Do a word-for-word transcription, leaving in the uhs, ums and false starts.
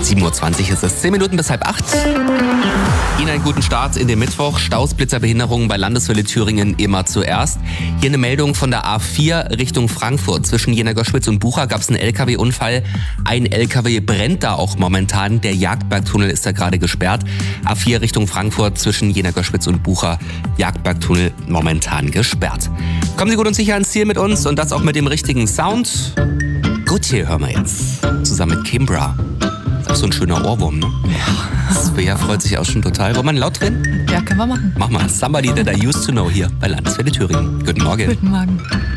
sieben Uhr zwanzig ist es, zehn Minuten bis halb acht. Ihnen einen guten Start in den Mittwoch. Staus, Blitzerbehinderungen bei Landeswelle Thüringen immer zuerst. Hier eine Meldung von der A vier Richtung Frankfurt. Zwischen Jena-Göschwitz und Bucha gab es einen L K W-Unfall. Ein L K W brennt da auch momentan. Der Jagdbergtunnel ist da gerade gesperrt. A vier Richtung Frankfurt zwischen Jena-Göschwitz und Bucha. Jagdbergtunnel momentan gesperrt. Kommen Sie gut und sicher ans Ziel mit uns und das auch mit dem richtigen Sound. Gut, hier hören wir jetzt. Zusammen mit Kimbra. Das ist auch so ein schöner Ohrwurm, ne? Ja. Svea freut sich auch schon total. Wollen wir laut drin? Ja, können wir machen. Mach mal. Somebody that I used to know hier bei Landeswelle Thüringen. Guten Morgen. Guten Morgen.